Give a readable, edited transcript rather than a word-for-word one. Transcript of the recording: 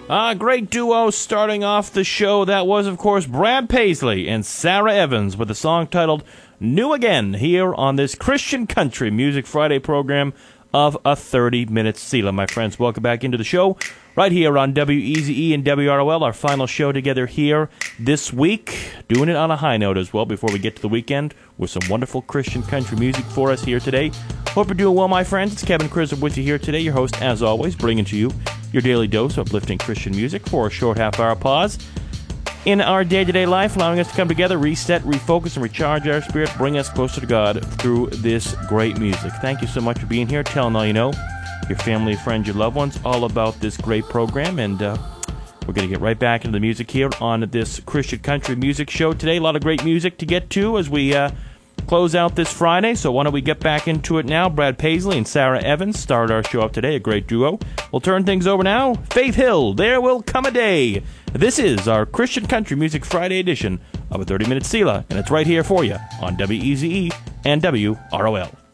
Great duo starting off the show. That was, of course, Brad Paisley and Sarah Evans with a song titled New Again here on this Christian Country Music Friday program of a 30-minute Selah. My friends, welcome back into the show right here on WEZE and WROL, our final show together here this week. Doing it on a high note as well before we get to the weekend with some wonderful Christian country music for us here today. Hope you're doing well, my friends. It's Kevin Krizer with you here today, your host, as always, bringing to you your daily dose of uplifting Christian music for a short half-hour pause in our day-to-day life, allowing us to come together, reset, refocus, and recharge our spirit, bring us closer to God through this great music. Thank you so much for being here, telling all you know, your family, friends, your loved ones, all about this great program, and we're going to get right back into the music here on this Christian Country Music Show today. A lot of great music to get to as we close out this Friday, so why don't we get back into it now. Brad Paisley and Sarah Evans started our show up today, a great duo. We'll turn things over now. Faith Hill, There Will Come a Day. This is our Christian Country Music Friday edition of a 30-minute Selah, and it's right here for you on WEZE and WROL.